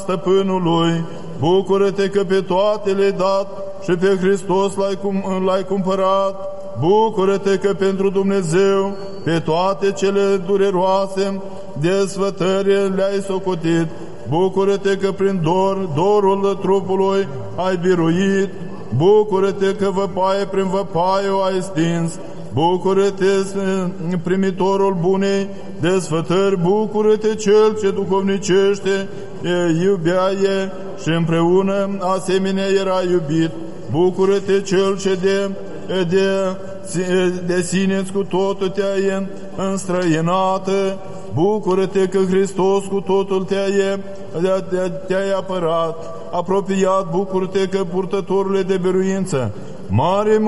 stăpânului. Bucură-te că pe toate le-ai dat și pe Hristos l-ai cumpărat. Bucură-te că pentru Dumnezeu pe toate cele dureroase desfătări le-ai socotit. Bucură-te că prin dorul trupului ai biruit. Bucură-te că văpaie prin văpaie o ai stins. Bucură-te, primitorul bunei desfătări, bucură-te cel ce duhovnicește iubeaie și împreună asemenea era iubit. Bucură-te cel ce de sine-ți cu totul te-ai înstrăinat. Bucură-te că Hristos cu totul te-ai apărat, apropiat. Bucură-te că purtătorule de biruință, mare